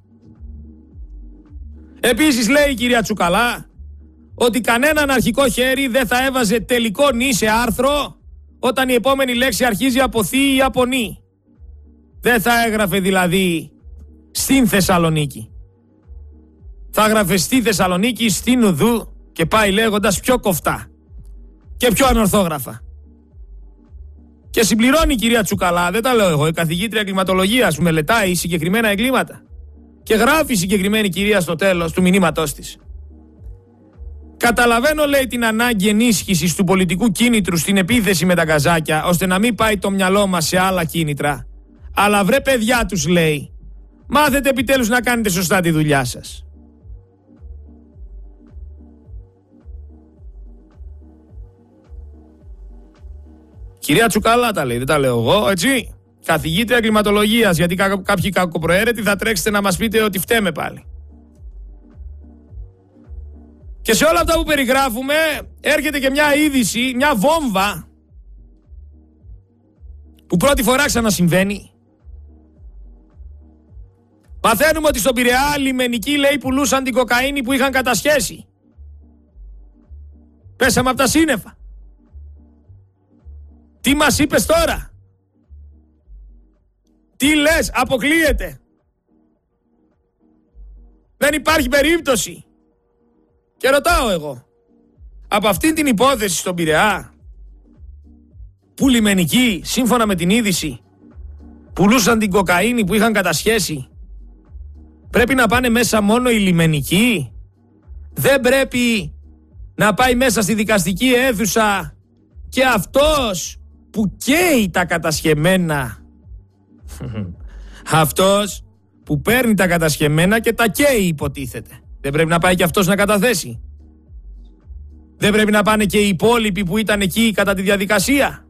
Επίσης λέει η κυρία Τσουκαλά ότι κανένα αναρχικό χέρι δεν θα έβαζε τελικό νι σε άρθρο όταν η επόμενη λέξη αρχίζει από θη ή από νι. Δεν θα έγραφε δηλαδή στην Θεσσαλονίκη. Θα έγραφε στη Θεσσαλονίκη, στην Ουδού και πάει λέγοντας πιο κοφτά και πιο ανορθόγραφα. Και συμπληρώνει η κυρία Τσουκαλά, δεν τα λέω εγώ, η καθηγήτρια εγκληματολογίας που μελετάει συγκεκριμένα εγκλήματα και γράφει συγκεκριμένη κυρία στο τέλος του μηνύματός της. Καταλαβαίνω, λέει, την ανάγκη ενίσχυσης του πολιτικού κίνητρου στην επίθεση με τα γκαζάκια, ώστε να μην πάει το μυαλό μας σε άλλα κίνητρα. Αλλά βρε παιδιά τους, λέει, μάθετε επιτέλους να κάνετε σωστά τη δουλειά σας. Κυρία Τσουκαλά τα λέει, δεν τα λέω εγώ, έτσι. Καθηγήτρια εγκληματολογίας, γιατί κάποιοι κακοπροαίρετοι θα τρέξετε να μας πείτε ότι φταίμε πάλι. Και σε όλα αυτά που περιγράφουμε έρχεται και μια είδηση, μια βόμβα που πρώτη φορά ξανασυμβαίνει. Μαθαίνουμε ότι στον Πειραιά λιμενικοί, λέει, πουλούσαν την κοκαίνη που είχαν κατασχέσει. Πέσαμε από τα σύννεφα. Τι μας είπες τώρα? Τι λες? Αποκλείεται. Δεν υπάρχει περίπτωση. Και ρωτάω εγώ, από αυτήν την υπόθεση στον Πειραιά, που λιμενικοί, σύμφωνα με την είδηση, πουλούσαν την κοκαίνη που είχαν κατασχέσει, πρέπει να πάνε μέσα μόνο οι λιμενικοί? Δεν πρέπει να πάει μέσα στη δικαστική αίθουσα και αυτός που καίει τα κατασχεμένα, αυτός που παίρνει τα κατασχεμένα και τα καίει, υποτίθεται, δεν πρέπει να πάει και αυτός να καταθέσει? Δεν πρέπει να πάνε και οι υπόλοιποι που ήταν εκεί κατά τη διαδικασία?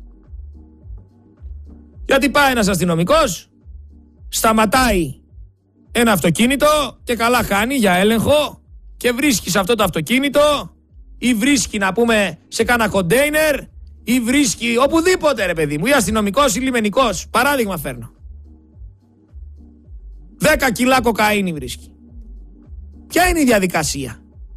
Γιατί πάει ένας αστυνομικός, σταματάει ένα αυτοκίνητο και καλά χάνει για έλεγχο και βρίσκει σε αυτό το αυτοκίνητο ή βρίσκει, να πούμε, σε κάνα κοντέινερ ή βρίσκει οπουδήποτε, ρε παιδί μου, ή αστυνομικός ή λιμενικός, παράδειγμα φέρνω, 10 κιλά κοκαίνη βρίσκει. Ποια είναι η διαδικασία?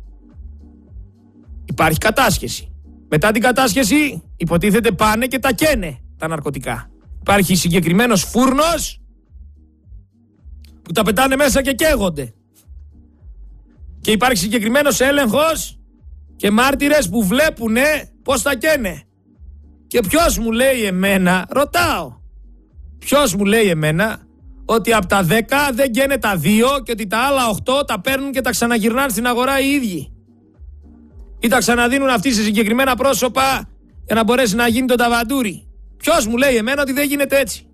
Υπάρχει κατάσχεση. Μετά την κατάσχεση υποτίθεται πάνε και τα καίνε τα ναρκωτικά. Υπάρχει συγκεκριμένος φούρνος που τα πετάνε μέσα και καίγονται. Και υπάρχει συγκεκριμένος έλεγχος και μάρτυρες που βλέπουνε πως τα καίνε. Και ποιος μου λέει εμένα, ρωτάω, ποιος μου λέει εμένα ότι από τα 10 δεν καίνε τα 2 και ότι τα άλλα 8 τα παίρνουν και τα ξαναγυρνάνε στην αγορά οι ίδιοι? Ή τα ξαναδίνουν αυτοί σε συγκεκριμένα πρόσωπα για να μπορέσει να γίνει το ταβαντούρι? Ποιος μου λέει εμένα ότι δεν γίνεται έτσι?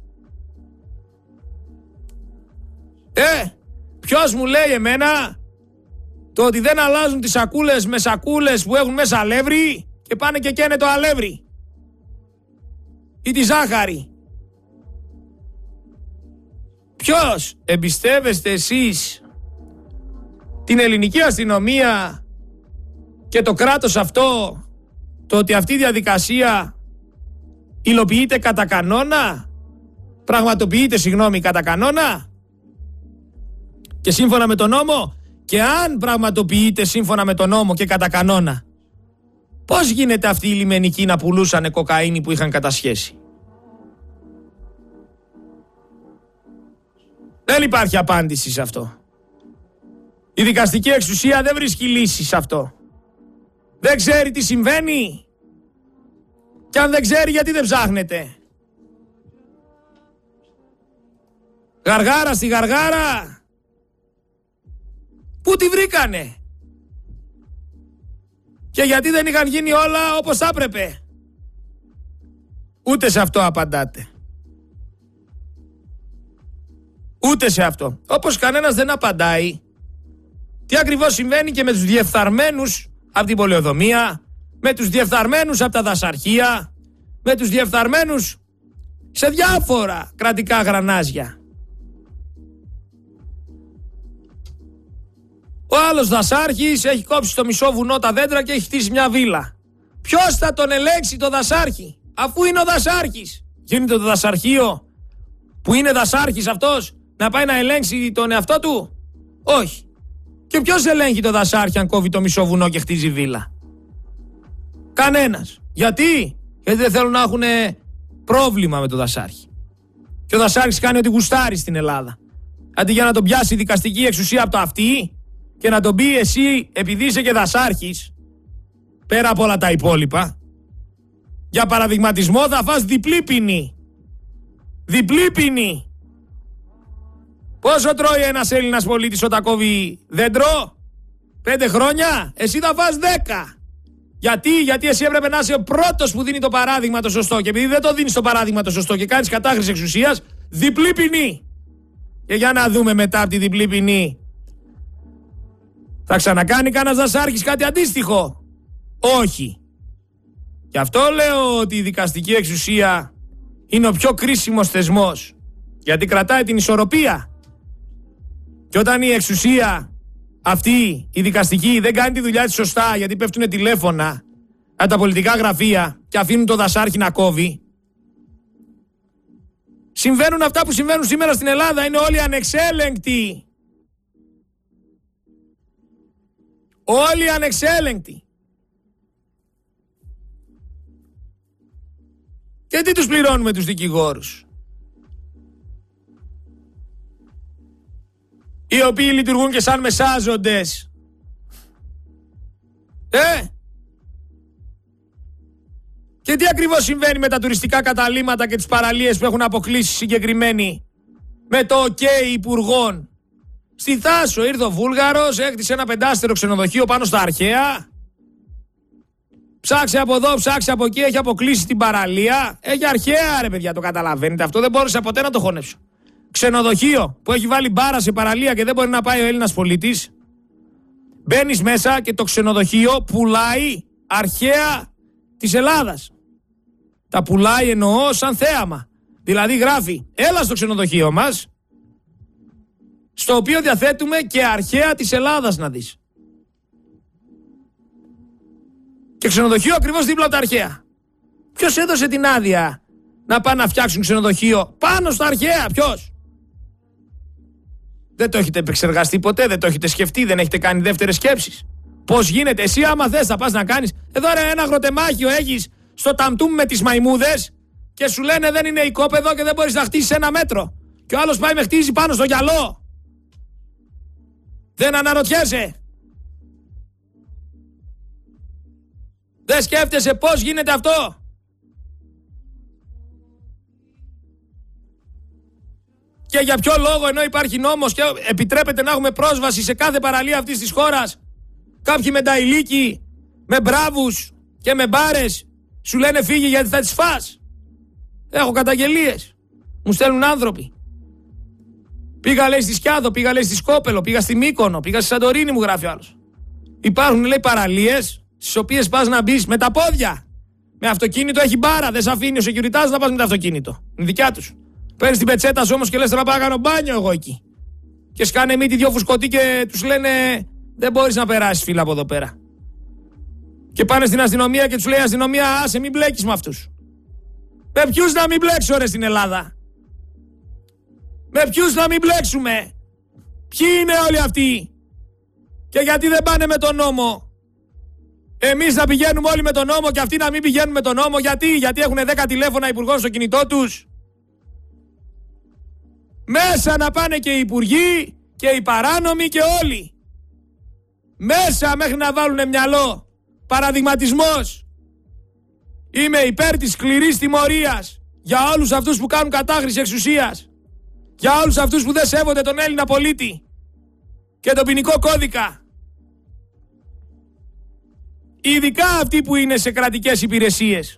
Ποιος μου λέει εμένα το ότι δεν αλλάζουν τις σακούλες με σακούλες που έχουν μέσα αλεύρι και πάνε και καίνε το αλεύρι ή τη ζάχαρη? Ποιος? Εμπιστεύεστε εσείς την ελληνική αστυνομία και το κράτος αυτό, το ότι αυτή η διαδικασία υλοποιείται κατά κανόνα, πραγματοποιείται, κατά κανόνα και σύμφωνα με τον νόμο? Και αν πραγματοποιείται σύμφωνα με τον νόμο και κατά κανόνα, Πώς γίνεται αυτοί οι λιμενικοί να πουλούσανε κοκαίνη που είχαν κατασχέσει? Δεν υπάρχει απάντηση σε αυτό. Η δικαστική εξουσία δεν βρίσκει λύση σε αυτό. Δεν ξέρει τι συμβαίνει. Και αν δεν ξέρει, γιατί δεν ψάχνετε? Γαργάρα στη γαργάρα. Πού τη βρήκανε? Και γιατί δεν είχαν γίνει όλα όπως θα έπρεπε? Ούτε σε αυτό απαντάτε. Ούτε σε αυτό. Όπως κανένας δεν απαντάει τι ακριβώς συμβαίνει και με τους διεφθαρμένους από την πολεοδομία, με τους διεφθαρμένους από τα δασαρχεία, με τους διεφθαρμένους σε διάφορα κρατικά γρανάζια. Ο άλλος δασάρχης έχει κόψει στο μισό βουνό τα δέντρα και έχει χτίσει μια βίλα. Ποιος θα τον ελέγξει το δασάρχη, αφού είναι ο δασάρχης? Γίνεται το δασαρχείο που είναι δασάρχης αυτός να πάει να ελέγξει τον εαυτό του? Όχι. Και ποιος ελέγχει το δασάρχη αν κόβει το μισό βουνό και χτίζει βίλα? Κανένας. Γιατί? Γιατί δεν θέλουν να έχουν πρόβλημα με το δασάρχη. Και ο δασάρχης κάνει ό,τι γουστάρει στην Ελλάδα. Αντί για να τον πιάσει η δικαστική εξουσία από το αυτί και να τον πει εσύ, επειδή είσαι και δασάρχης, πέρα από όλα τα υπόλοιπα, για παραδειγματισμό θα φας διπλή ποινή. Διπλή ποινή. Πόσο τρώει ένας Έλληνας πολίτης όταν κόβει δέντρο? 5 χρόνια. Εσύ θα φας 10. Γιατί εσύ έπρεπε να είσαι ο πρώτος που δίνει το παράδειγμα το σωστό. Και επειδή δεν το δίνεις το παράδειγμα το σωστό και κάνεις κατάχρηση εξουσίας, διπλή ποινή. Και για να δούμε μετά από τη διπλή ποινή, θα ξανακάνει κανένας δασάρχης κάτι αντίστοιχο? Όχι. Γι' αυτό λέω ότι η δικαστική εξουσία είναι ο πιο κρίσιμος θεσμός. Γιατί κρατάει την ισορροπία. Και όταν η εξουσία αυτή, η δικαστική, δεν κάνει τη δουλειά της σωστά, γιατί πέφτουν τηλέφωνα από τα πολιτικά γραφεία και αφήνουν το δασάρχη να κόβει, συμβαίνουν αυτά που συμβαίνουν σήμερα στην Ελλάδα. Είναι όλοι ανεξέλεγκτοι. Όλοι ανεξέλεγκτοι. Και τι τους πληρώνουμε τους δικηγόρους? Οι οποίοι λειτουργούν και σαν μεσάζοντες. Και τι ακριβώς συμβαίνει με τα τουριστικά καταλύματα και τις παραλίες που έχουν αποκλείσει συγκεκριμένοι με το OK υπουργών? Στη Θάσο ήρθε ο Βούλγαρος, έκτισε ένα 5-αστερο ξενοδοχείο πάνω στα αρχαία. Ψάξε από εδώ, ψάξε από εκεί, έχει αποκλείσει την παραλία. Έχει αρχαία, ρε παιδιά, το καταλαβαίνετε αυτό? Δεν μπόρεσα ποτέ να το χωνέψω. Ξενοδοχείο που έχει βάλει μπάρα σε παραλία και δεν μπορεί να πάει ο Έλληνας πολίτης. Μπαίνεις μέσα και το ξενοδοχείο πουλάει αρχαία της Ελλάδας. Τα πουλάει, εννοώ, σαν θέαμα. Δηλαδή γράφει, έλα στο ξενοδοχείο μας, στο οποίο διαθέτουμε και αρχαία της Ελλάδας να δεις. Και ξενοδοχείο ακριβώς δίπλα από τα αρχαία. Ποιος έδωσε την άδεια να πάνε να φτιάξουν ξενοδοχείο πάνω στα αρχαία? Ποιος? Δεν το έχετε επεξεργαστεί ποτέ, δεν το έχετε σκεφτεί, δεν έχετε κάνει δεύτερες σκέψεις? Πώς γίνεται? Εσύ άμα θες θα πας να κάνεις. Εδώ ρε, ένα αγροτεμάχιο έχεις στο Ταμτούμ με τις μαϊμούδες και σου λένε δεν είναι οικόπεδο και δεν μπορείς να χτίσεις 1 μέτρο. Και ο άλλος πάει με χτίζει πάνω στο γυαλό. Δεν αναρωτιέσαι? Δεν σκέφτεσαι πώς γίνεται αυτό? Και για ποιο λόγο, ενώ υπάρχει νόμος και επιτρέπεται να έχουμε πρόσβαση σε κάθε παραλία αυτής της χώρας, κάποιοι με νταϊλίκι, με μπράβους και με μπάρες σου λένε φύγε γιατί θα τις φας? Έχω καταγγελίες. Μου στέλνουν άνθρωποι. Πήγα, λέει, στη Σκιάδο, πήγα, λέει, στη Σκόπελο, πήγα στη Μύκονο, πήγα στη Σαντορίνη, μου γράφει ο άλλος. Υπάρχουν, λέει, παραλίες στις οποίες πας να μπεις με τα πόδια. Με αυτοκίνητο έχει μπάρα, δεν σε αφήνει ο securitas να πας με το αυτοκίνητο. Είναι δικιά τους. Παίρνεις την πετσέτα σου όμως και λες να πάω να κάνω μπάνιο εγώ εκεί. Και σκάνε μύτη 2 φουσκωτοί και τους λένε δεν μπορείς να περάσεις, φίλα, από εδώ πέρα. Και πάνε στην αστυνομία και τους λέει η αστυνομία άσε μην μπλέκεις με αυτούς. Με ποιους να μην μπλέξω ρε στην Ελλάδα? Με ποιους να μην μπλέξουμε? Ποιοι είναι όλοι αυτοί? Και γιατί δεν πάνε με τον νόμο? Εμείς να πηγαίνουμε όλοι με τον νόμο και αυτοί να μην πηγαίνουν με τον νόμο. Γιατί έχουν 10 τηλέφωνα υπουργών στο κινητό τους. Μέσα να πάνε και οι υπουργοί και οι παράνομοι και όλοι. Μέσα μέχρι να βάλουν μυαλό. Παραδειγματισμός. Είμαι υπέρ της σκληρής τιμωρίας για όλους αυτούς που κάνουν κατάχρηση εξουσίας. Για όλους αυτούς που δεν σέβονται τον Έλληνα πολίτη και τον ποινικό κώδικα. Ειδικά αυτοί που είναι σε κρατικές υπηρεσίες.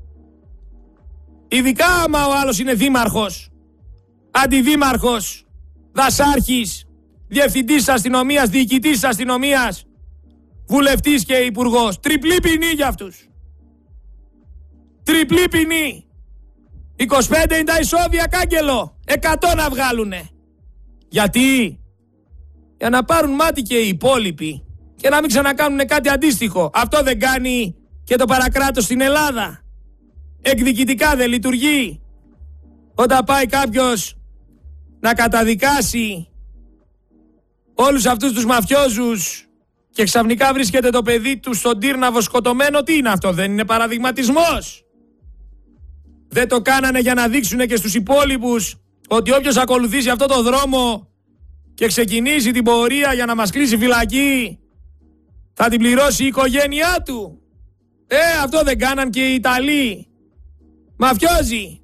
Ειδικά άμα ο άλλος είναι δήμαρχος, αντιδήμαρχος, δασάρχης, διευθυντής της αστυνομίας, διοικητής της αστυνομίας, βουλευτής και υπουργός. Τριπλή ποινή για αυτούς. Τριπλή ποινή. 25 είναι τα εισόδια, κάγκελο. 100 να βγάλουνε. Γιατί? Για να πάρουν μάτι και οι υπόλοιποι και να μην ξανακάνουν κάτι αντίστοιχο. Αυτό δεν κάνει και το παρακράτος στην Ελλάδα. Εκδικητικά δεν λειτουργεί. Όταν πάει κάποιος να καταδικάσει όλους αυτούς τους μαφιόζους και ξαφνικά βρίσκεται το παιδί του στον Τύρναβο σκοτωμένο, τι είναι αυτό? Δεν είναι παραδειγματισμός? Δεν το κάνανε για να δείξουν και στους υπόλοιπους ότι όποιος ακολουθήσει αυτό το δρόμο και ξεκινήσει την πορεία για να μας κλείσει φυλακή θα την πληρώσει η οικογένειά του? Αυτό δεν κάναν και οι Ιταλοί μαφιόζοι.